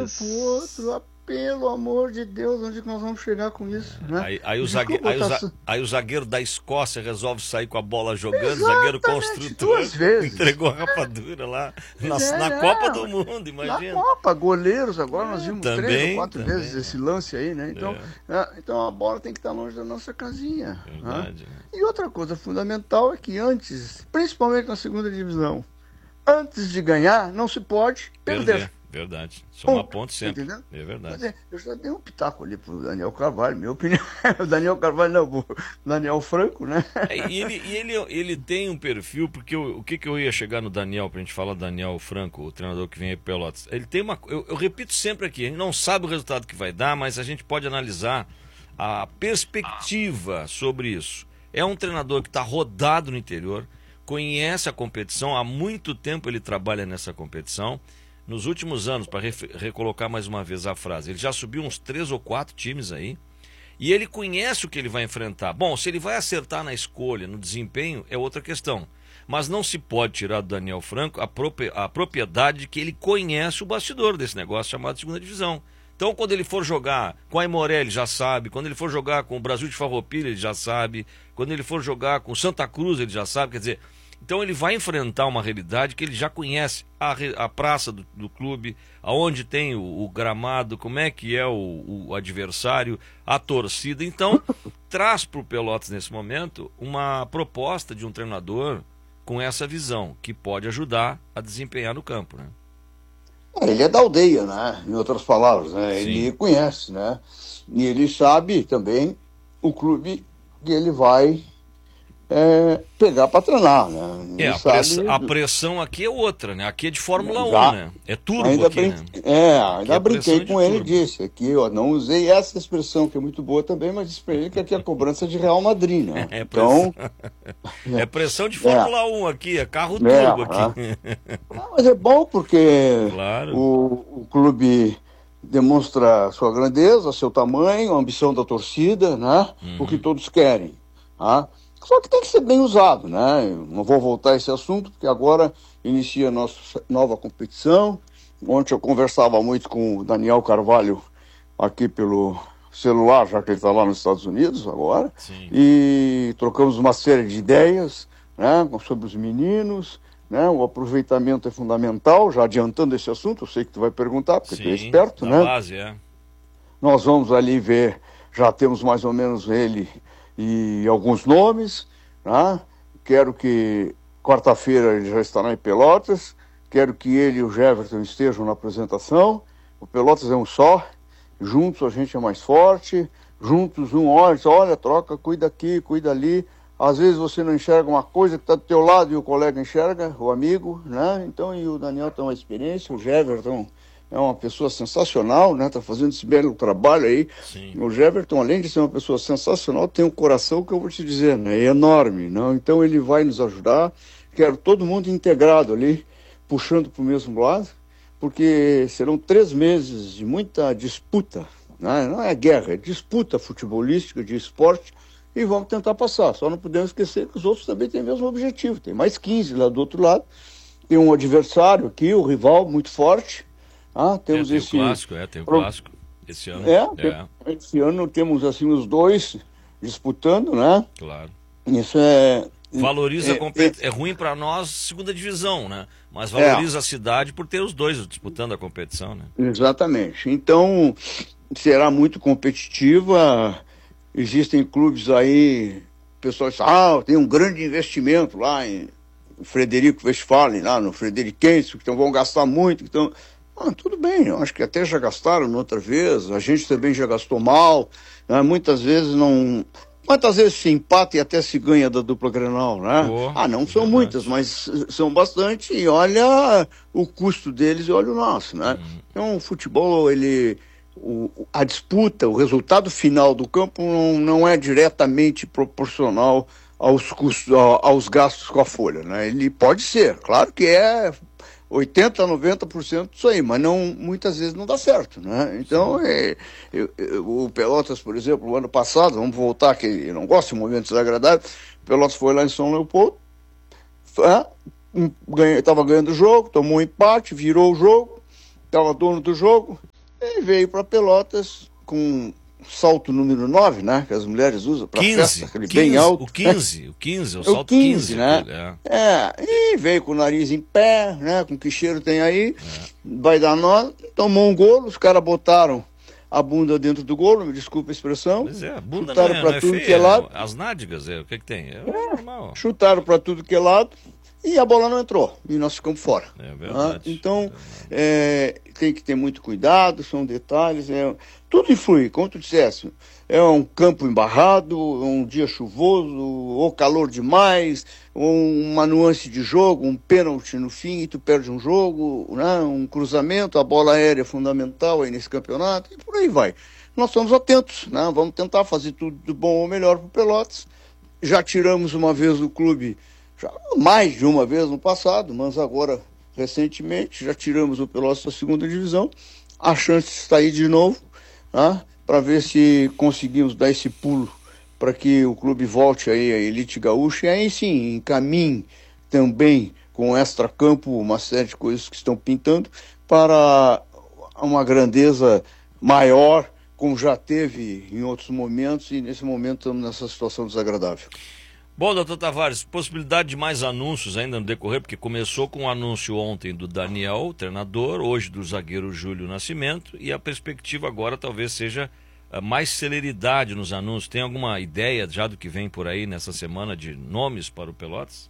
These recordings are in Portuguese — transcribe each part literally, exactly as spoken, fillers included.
goleiro pro outro, ah, pelo amor de Deus, onde que nós vamos chegar com isso, né? Aí, aí, o zagueiro, aí, o za... aí o zagueiro da Escócia resolve sair com a bola jogando, o Exatamente, zagueiro construtor duas vezes. entregou a rapadura lá na, É, na é, Copa do Mundo, imagina. Na Copa, goleiros, agora é, nós vimos também, três ou quatro também. vezes esse lance aí, né? Então, é. É, então a bola tem que estar longe da nossa casinha. Verdade, né? né? E outra coisa fundamental é que antes, principalmente na segunda divisão, antes de ganhar, não se pode perder. perder. Verdade. Somar ponto sempre. Entendeu? É verdade. Mas é, eu já dei um pitaco ali pro Daniel Carvalho, minha opinião. O Daniel Carvalho não, o Daniel Franco, né? É, e ele, e ele, ele tem um perfil, porque eu, o que, que eu ia chegar no Daniel, pra gente falar do Daniel Franco, o treinador que vem aí pro Pelotas. Ele tem uma. Eu, eu repito sempre aqui, a gente não sabe o resultado que vai dar, mas a gente pode analisar a perspectiva sobre isso. É um treinador que está rodado no interior, conhece a competição, há muito tempo ele trabalha nessa competição. Nos últimos anos, para recolocar mais uma vez a frase, ele já subiu uns três ou quatro times aí, e ele conhece o que ele vai enfrentar. Bom, se ele vai acertar na escolha, no desempenho, é outra questão. Mas não se pode tirar do Daniel Franco a, propi a propriedade de que ele conhece o bastidor desse negócio chamado segunda divisão. Então, quando ele for jogar com a Aimoré, ele já sabe. Quando ele for jogar com o Brasil de Farroupilha, ele já sabe. Quando ele for jogar com o Santa Cruz, ele já sabe. Quer dizer, então ele vai enfrentar uma realidade que ele já conhece. A, a praça do, do clube, aonde tem o, o gramado, como é que é o, o adversário, a torcida. Então, traz para o Pelotas, nesse momento, uma proposta de um treinador com essa visão, que pode ajudar a desempenhar no campo, né? Ele é da aldeia, né? Em outras palavras, né? Sim. Ele conhece, né? E ele sabe também o clube que ele vai é, pegar para treinar, né? É, a, sabe... press, a pressão aqui é outra, né? Aqui é de Fórmula Já, um, né? É turbo ainda aqui, brin... né? É, ainda é brinquei com ele turbo. disse aqui, eu não usei essa expressão que é muito boa também, mas disse para ele que aqui é a cobrança de Real Madrid, né? É então... pressão, é pressão de Fórmula é. um aqui, é carro turbo é, aqui. É. Mas é bom porque claro. o, o clube demonstra sua grandeza, seu tamanho, a ambição da torcida, né? Uhum. O que todos querem, tá? Só que tem que ser bem usado, né? Eu não vou voltar a esse assunto, porque agora inicia a nossa nova competição. Ontem eu conversava muito com o Daniel Carvalho aqui pelo celular, já que ele está lá nos Estados Unidos agora. Sim. E trocamos uma série de ideias, né, sobre os meninos, né? O aproveitamento é fundamental, já adiantando esse assunto, eu sei que tu vai perguntar, porque Sim, tu é esperto, na né? base, é. Nós vamos ali ver, já temos mais ou menos ele... e alguns nomes, né? Quero que quarta-feira ele já estará em Pelotas, quero que ele e o Jefferson estejam na apresentação. O Pelotas é um só, juntos a gente é mais forte, juntos um olha, olha, troca, cuida aqui, cuida ali. Às vezes você não enxerga uma coisa que está do teu lado e o colega enxerga, o amigo, né? Então, e o Daniel tem uma experiência, o Jefferson é uma pessoa sensacional, né? Tá fazendo esse belo trabalho aí. Sim. O Jefferson, além de ser uma pessoa sensacional, tem um coração que eu vou te dizer, né? É enorme, não? Então ele vai nos ajudar. Quero todo mundo integrado ali, puxando para o mesmo lado, porque serão três meses de muita disputa, né? Não é guerra, é disputa futebolística, de esporte, e vamos tentar passar. Só não podemos esquecer que os outros também têm o mesmo objetivo. Tem mais quinze lá do outro lado. Tem um adversário aqui, o rival, muito forte. Ah, temos é, tem esse o clássico, é, tem o clássico esse ano. É, é, esse ano temos assim os dois disputando, né? Claro. Isso é... Valoriza é, a competição. É, é ruim para nós, segunda divisão, né? Mas é, valoriza a cidade por ter os dois disputando a competição, né? Exatamente. Então, será muito competitiva. Existem clubes aí, o pessoal diz, ah, tem um grande investimento lá em Frederico Westphalen, lá no Frederiquense, que então vão gastar muito, então... Ah, tudo bem, eu acho que até já gastaram outra vez, a gente também já gastou mal, né? Muitas vezes não... Quantas vezes se empata e até se ganha da dupla Grenal, né? Oh, ah, não são verdade. muitas, mas são bastante, e olha o custo deles e olha o nosso, né? Uhum. Então o futebol, ele... O, a disputa, o resultado final do campo não, não é diretamente proporcional aos custos, aos gastos com a folha, né? Ele pode ser, claro que é... oitenta por cento, noventa por cento disso aí, mas não, muitas vezes não dá certo, né? Então, é, eu, eu, o Pelotas, por exemplo, o ano passado, vamos voltar, que eu não gosto de momentos desagradáveis, o Pelotas foi lá em São Leopoldo, estava ganhando o jogo, tomou um empate, virou o jogo, estava dono do jogo, e veio para Pelotas com salto número nove, né? Que as mulheres usam para festa, aquele quinze, bem alto. O quinze, o quinze, o É salto o quinze, quinze, né? aquele, é. É, e veio com o nariz em pé, né? Com que cheiro tem aí, é. Vai dar nó, tomou um golo, os caras botaram a bunda dentro do golo, me desculpa a expressão. Pois é, a bunda chutaram não é, pra não é tudo feia, que é lado. As nádegas, é, o que que tem? É, É, normal. chutaram para tudo que é lado e a bola não entrou, e nós ficamos fora. É verdade. Né? Então, é, tem que ter muito cuidado, são detalhes, é, tudo influi, como tu disseste. É um campo embarrado, um dia chuvoso, ou calor demais, ou uma nuance de jogo, um pênalti no fim e tu perde um jogo, né? Um cruzamento, a bola aérea é fundamental aí nesse campeonato, e por aí vai. Nós estamos atentos, né? Vamos tentar fazer tudo do bom ou melhor para o Pelotas. Já tiramos uma vez o clube, já mais de uma vez no passado, mas agora, recentemente, já tiramos o Pelotas da segunda divisão. A chance está aí de novo, né? Para ver se conseguimos dar esse pulo para que o clube volte aí à elite gaúcha e aí sim encaminhe também com o extracampo uma série de coisas que estão pintando para uma grandeza maior, como já teve em outros momentos, e nesse momento estamos nessa situação desagradável. Bom, doutor Tavares, possibilidade de mais anúncios ainda no decorrer, porque começou com o anúncio ontem do Daniel, o treinador, hoje do zagueiro Júlio Nascimento, e a perspectiva agora talvez seja uh, mais celeridade nos anúncios. Tem alguma ideia já do que vem por aí nessa semana de nomes para o Pelotas?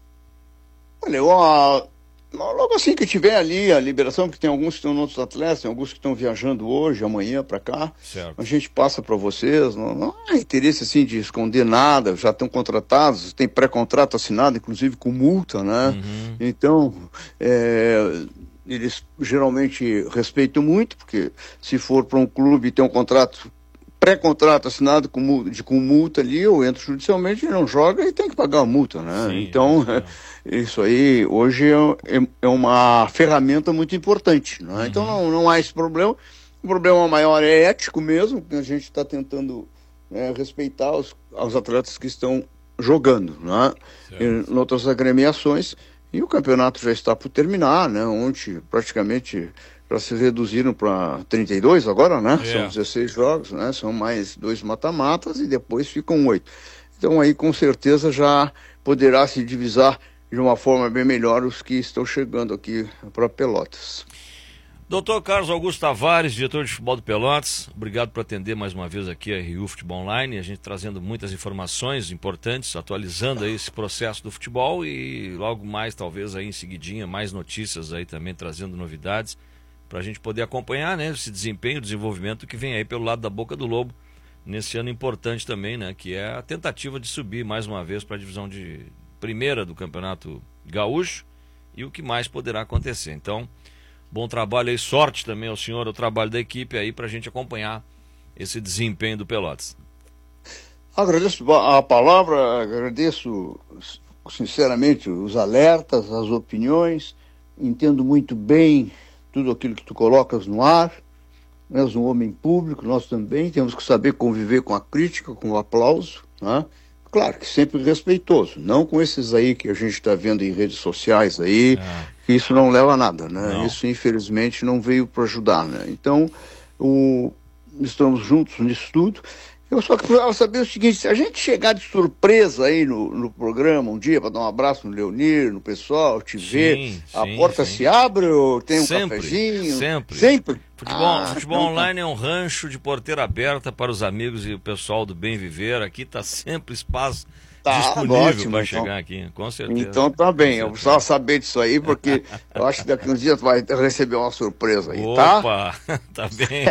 Olha, eu, a... logo assim que tiver ali a liberação, porque tem alguns que estão em outros atletas, tem alguns que estão viajando hoje, amanhã para cá, certo. A gente passa para vocês, não, não há interesse assim de esconder nada, já estão contratados, tem pré-contrato assinado, inclusive com multa, né? Uhum. Então, é, eles geralmente respeitam muito, porque se for para um clube e tem um contrato, pré-contrato assinado com, de, com multa ali, ou entra judicialmente, não joga e tem que pagar a multa, né? Sim, então, é, isso aí hoje é, é uma ferramenta muito importante, né? Uhum. Então não, não há esse problema. O problema maior é ético mesmo, que a gente está tentando é, respeitar os, os atletas que estão jogando, né? Em outras agremiações, e o campeonato já está por terminar, né? Ontem praticamente já se reduziram para trinta e dois agora, né? É. São dezesseis jogos, né? São mais dois mata-matas e depois ficam oito. Então aí com certeza já poderá se divisar de uma forma bem melhor os que estão chegando aqui para Pelotas. Doutor Carlos Augusto Tavares, diretor de futebol do Pelotas, obrigado por atender mais uma vez aqui a R U Futebol Online, a gente trazendo muitas informações importantes, atualizando aí esse processo do futebol e logo mais, talvez aí em seguidinha, mais notícias aí também, trazendo novidades, para a gente poder acompanhar, né, esse desempenho, o desenvolvimento que vem aí pelo lado da Boca do Lobo, nesse ano importante também, né, que é a tentativa de subir mais uma vez para a divisão de primeira do Campeonato Gaúcho e o que mais poderá acontecer. Então, bom trabalho aí, sorte também ao senhor, o trabalho da equipe aí para a gente acompanhar esse desempenho do Pelotas. Agradeço a palavra, agradeço sinceramente os alertas, as opiniões, entendo muito bem tudo aquilo que tu colocas no ar. És um homem público, nós também temos que saber conviver com a crítica, com o aplauso, né? Claro que sempre respeitoso, não com esses aí que a gente está vendo em redes sociais aí, é. que isso não leva a nada, né? Não. Isso infelizmente não veio para ajudar, né? Então, o, estamos juntos nisso tudo. Eu só queria saber o seguinte, se a gente chegar de surpresa aí no, no programa um dia para dar um abraço no Leonir, no pessoal, te ver, sim, a sim, porta sim. se abre ou tem um sempre, cafezinho? Sempre, sempre. Futebol, ah, futebol então, online tá. É um rancho de porteira aberta para os amigos e o pessoal do Bem Viver. Aqui está sempre espaço tá, disponível para chegar então, aqui, com certeza. Então tá bem, eu precisava saber disso aí, porque eu acho que daqui uns dias tu vai receber uma surpresa aí, tá? Opa, tá bem.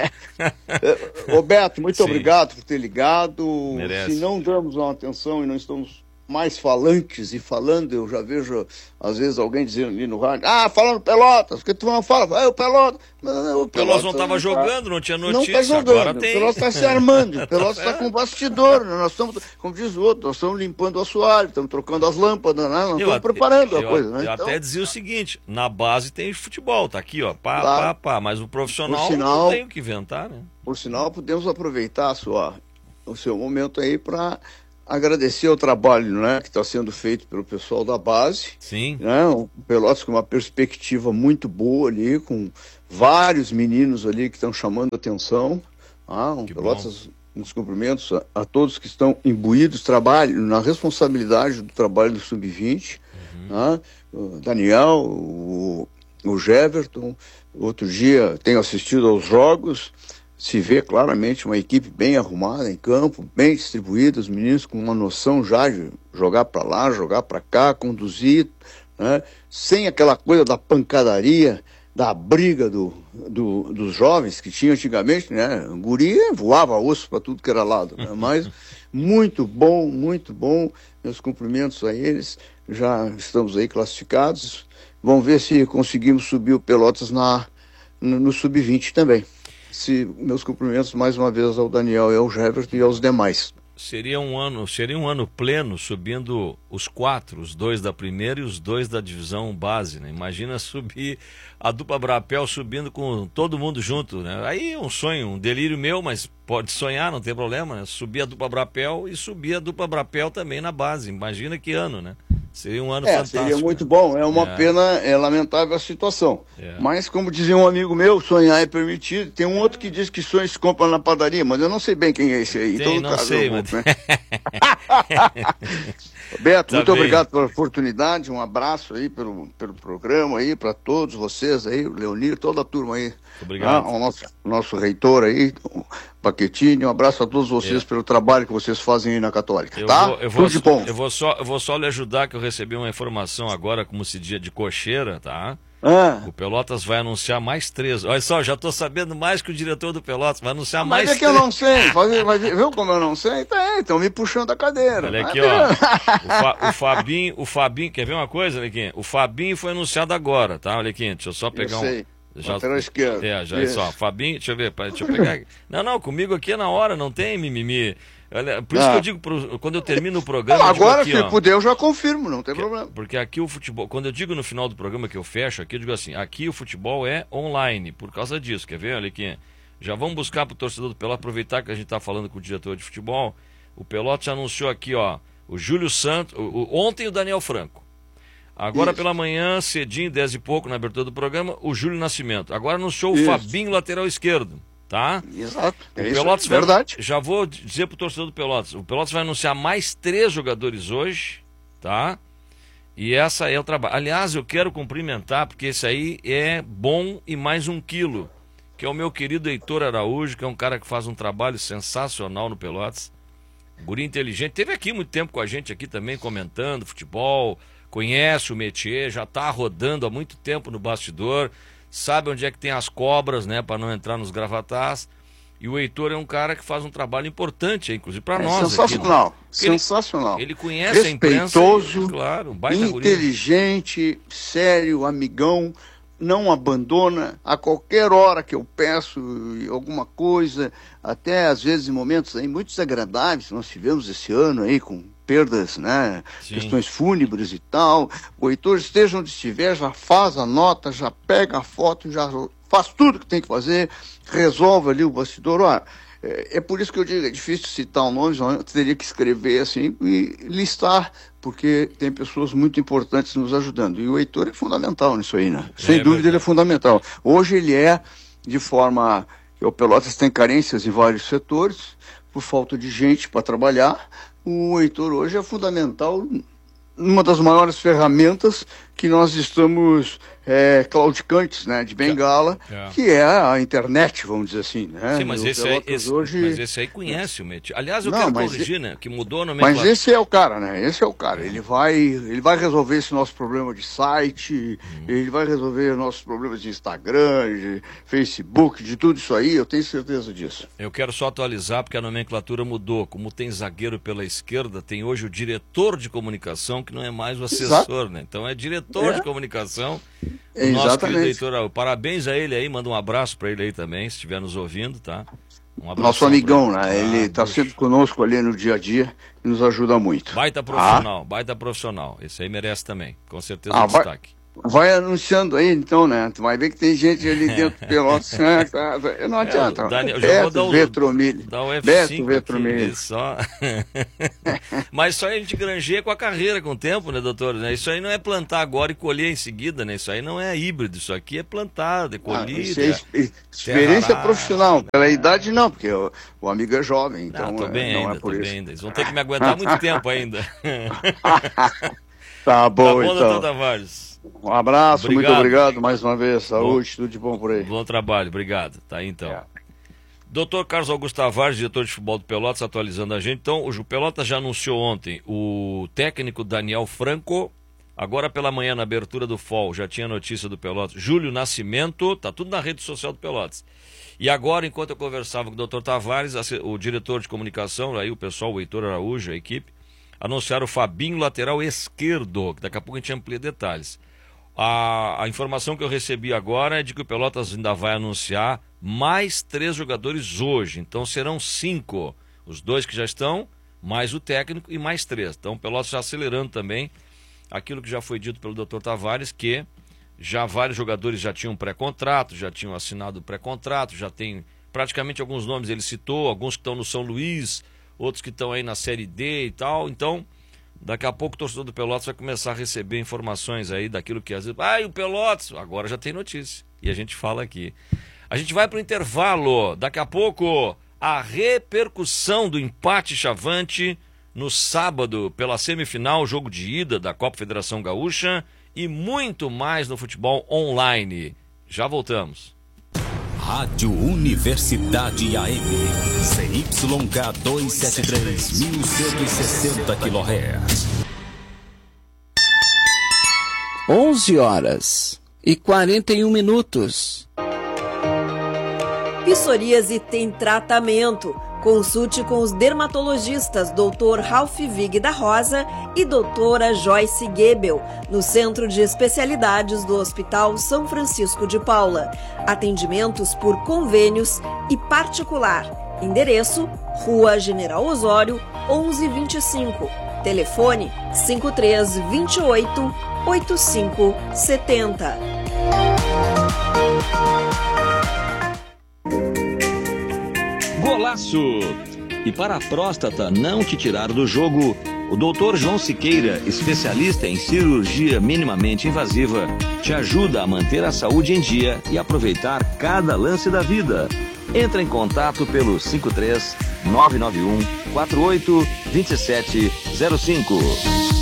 Roberto, muito Sim. obrigado por ter ligado. Merece. Se não damos uma atenção e não estamos mais falantes e falando, eu já vejo às vezes alguém dizendo ali no rádio, ah, falando Pelotas, porque tu não fala, ah, o Pelotas. O Pelotas não estava jogando, não tinha notícia, não tá jogando, agora tem. O Pelotas está se armando, o Pelotas está com bastidor, nós estamos, como diz o outro, nós estamos limpando o assoalho, estamos trocando as lâmpadas, né? Nós estamos preparando eu, a coisa. Né? Eu então, até dizia o seguinte, na base tem futebol, tá aqui, ó, pá, claro, pá, pá, mas o profissional sinal, não tem o que inventar, né? Por sinal, podemos aproveitar a sua, o seu momento aí para agradecer o trabalho, né, que está sendo feito pelo pessoal da base. Sim. Né, o Pelotas com uma perspectiva muito boa ali, com vários meninos ali que estão chamando atenção. Ah, um Que Pelotas, nos cumprimentos a, a todos que estão imbuídos trabalho, na responsabilidade do trabalho do sub vinte. Uhum. Ah, o Daniel, o, o Jeverton. Outro dia tenho assistido aos jogos, se vê claramente uma equipe bem arrumada em campo, bem distribuída, os meninos com uma noção já de jogar para lá, jogar para cá, conduzir, né? Sem aquela coisa da pancadaria, da briga do, do, dos jovens que tinha antigamente, né? O guri voava osso para tudo que era lado, né? Mas muito bom, muito bom, meus cumprimentos a eles, já estamos aí classificados, vamos ver se conseguimos subir o Pelotas na, no, no sub vinte também. Se, meus cumprimentos mais uma vez ao Daniel e ao Jeverton e aos demais. Seria um ano, seria um ano pleno subindo os quatro, os dois da primeira e os dois da divisão base, né? Imagina subir a dupla Brapel subindo com todo mundo junto, né? Aí é um sonho, um delírio meu, mas pode sonhar, não tem problema, né? Subir a dupla Brapel e subir a dupla Brapel também na base. Imagina que ano, né? Seria um ano é, fantástico. Seria muito bom, é uma é. pena, é lamentável a situação. É. Mas, como dizia um amigo meu, sonhar é permitido. Tem um outro que diz que sonho se compra na padaria, mas eu não sei bem quem é esse aí. Tem, não caso, sei, vou, mas... né? Beto, tá muito bem. Obrigado pela oportunidade, um abraço aí pelo, pelo programa aí, para todos vocês aí, o Leonir, toda a turma aí. Obrigado. Ah, ao nosso, nosso reitor aí, o Paquetini, um abraço a todos vocês é. pelo trabalho que vocês fazem aí na Católica, eu tá? Vou, eu, vou, Tudo de bom. Eu vou, só, eu vou só lhe ajudar, que eu recebi uma informação agora, como se diz, de cocheira, tá? Ah. O Pelotas vai anunciar mais três. Olha só, já estou sabendo mais que o diretor do Pelotas. Vai anunciar mas mais é que três. eu não sei. Vai, vai, viu como eu não sei? Tá, estão me puxando a cadeira. Olha aqui, ó. O, Fa, o Fabinho, o Fabinho, quer ver uma coisa, Lequinho? O Fabinho foi anunciado agora, tá, olha aqui, deixa eu só pegar eu sei. um. Já, lateral esquerdo. É, já é só. Fabinho, deixa eu ver, deixa eu pegar. Não, não, comigo aqui é na hora, não tem mimimi. Olha, por isso ah. que eu digo, pro, quando eu termino o programa... Não, agora, aqui, se ó, puder, eu já confirmo, não tem que, problema. Porque aqui o futebol... Quando eu digo no final do programa que eu fecho, aqui eu digo assim, aqui o futebol é online, por causa disso, quer ver? Olha aqui, já vamos buscar pro torcedor do Pelotas, aproveitar que a gente tá falando com o diretor de futebol, o Pelotas anunciou aqui, ó, o Júlio Santos, o, o, ontem o Daniel Franco. Agora Isso. pela manhã, cedinho, dez e pouco, na abertura do programa, o Júlio Nascimento. Agora anunciou Isso. o Fabinho, lateral esquerdo. Tá? Exato. O é Pelotas isso, vai, verdade. Já vou dizer pro torcedor do Pelotas. O Pelotas vai anunciar mais três jogadores hoje, tá? E essa é o trabalho. Aliás, eu quero cumprimentar, porque esse aí é bom e mais um quilo, que é o meu querido Heitor Araújo, que é um cara que faz um trabalho sensacional no Pelotas. Guri inteligente. Teve aqui muito tempo com a gente aqui também, comentando futebol, conhece o métier, já tá rodando há muito tempo no bastidor. Sabe onde é que tem as cobras, né, para não entrar nos gravatás. E o Heitor é um cara que faz um trabalho importante, inclusive para é nós. Sensacional, aqui, né? sensacional. Ele, ele conhece a imprensa, respeitoso, claro, um baita inteligente, guri. Sério, amigão, não abandona a qualquer hora que eu peço alguma coisa, até às vezes em momentos aí muito desagradáveis, nós tivemos esse ano aí com perdas, né, Sim. questões fúnebres e tal, o Heitor esteja onde estiver, já faz a nota, já pega a foto, já faz tudo que tem que fazer, resolve ali o bastidor. Olha, é, é por isso que eu digo, é difícil citar o nome, eu teria que escrever assim e listar, porque tem pessoas muito importantes nos ajudando, e o Heitor é fundamental nisso aí, né? Sem é, dúvida verdade. Ele é fundamental. Hoje ele é, de forma que o Pelotas tem carências em vários setores, por falta de gente para trabalhar. O Heitor hoje é fundamental, uma das maiores ferramentas que nós estamos é, claudicantes, né, de bengala, é. que é a internet, vamos dizer assim. Né? Sim, mas esse, aí, esse, hoje... mas esse aí conhece o métier. Aliás, eu Não, quero corrigir, né, que mudou no Mas esse é o cara, né? Esse é o cara. Ele vai, ele vai resolver esse nosso problema de site, hum. ele vai resolver nossos problemas de Instagram, de Facebook, de tudo isso aí, eu tenho certeza disso. Eu quero só atualizar, porque a nomenclatura mudou. Como tem zagueiro pela esquerda, tem hoje o diretor de comunicação, que não é mais o assessor, Exato. né? Então é diretor é. de comunicação. O nosso querido Heitor, parabéns a ele aí, manda um abraço para ele aí também, se estiver nos ouvindo, tá? Um Nosso amigão, né? Ele está ah, sempre conosco ali no dia a dia e nos ajuda muito. Baita profissional, ah. baita profissional. Esse aí merece também, com certeza ah, um destaque. Vai anunciando aí, então, né? Tu vai ver que tem gente ali dentro do Pelotas. Né? Não adianta. É, Daniel, Beto Vetromilho. Dá o F Beto cinco Vetromilho. Só. Mas só a gente granjeia com a carreira, com o tempo, né, doutor? Isso aí não é plantar agora e colher em seguida, né? Isso aí não é híbrido, isso aqui é plantado, é colhido. Ah, isso é experiência profissional. Pela idade, não, porque o, o amigo é jovem, então ah, tô bem é, não ainda, é por tô isso. Bem ainda. Eles vão ter que me aguentar muito tempo ainda. Tá bom, tá bom, então. doutor Tavares. Um abraço, obrigado. Muito obrigado mais uma vez. Saúde, bom, tudo de bom por aí. Bom trabalho, obrigado. Tá aí então. É. doutor Carlos Augusto Tavares, diretor de futebol do Pelotas, atualizando a gente. Então, o Pelotas já anunciou ontem o técnico Daniel Franco. Agora pela manhã, na abertura do F O L, já tinha notícia do Pelotas. Júlio Nascimento, tá tudo na rede social do Pelotas. E agora, enquanto eu conversava com o doutor Tavares, o diretor de comunicação, aí o pessoal, o Heitor Araújo, a equipe, anunciaram o Fabinho, lateral esquerdo, que daqui a pouco a gente amplia detalhes. A, a informação que eu recebi agora é de que o Pelotas ainda vai anunciar mais três jogadores hoje. Então serão cinco. Os dois que já estão, mais o técnico e mais três. Então o Pelotas já acelerando também aquilo que já foi dito pelo doutor Tavares, que já vários jogadores já tinham pré-contrato, já tinham assinado pré-contrato, já tem praticamente alguns nomes ele citou, alguns que estão no São Luís, outros que estão aí na Série D e tal. Então daqui a pouco o torcedor do Pelotas vai começar a receber informações aí daquilo que às vezes... Ah, e o Pelotas? Agora já tem notícia. E a gente fala aqui. A gente vai para o intervalo. Daqui a pouco, a repercussão do empate chavante no sábado pela semifinal, jogo de ida da Copa Federação Gaúcha e muito mais no futebol online. Já voltamos. Rádio Universidade A M, C Y K duzentos e setenta e três, mil cento e sessenta quilohertz. onze horas e quarenta e um minutos. Psoríase tem tratamento. Consulte com os dermatologistas doutor Ralph Vig da Rosa e doutora Joyce Gebel, no Centro de Especialidades do Hospital São Francisco de Paula. Atendimentos por convênios e particular. Endereço: Rua General Osório, onze vinte e cinco. Telefone: cinco três dois oito, oito cinco sete zero. Golaço! E para a próstata não te tirar do jogo, o doutor João Siqueira, especialista em cirurgia minimamente invasiva, te ajuda a manter a saúde em dia e aproveitar cada lance da vida. Entra em contato pelo cinco três nove nove um, quatro oito dois sete zero cinco.